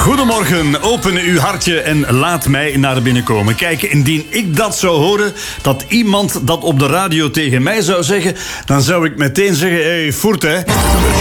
Goedemorgen, open uw hartje en laat mij naar binnen komen. Kijk, indien ik dat zou horen, dat iemand dat op de radio tegen mij zou zeggen, dan zou ik meteen zeggen, hey, voert hè.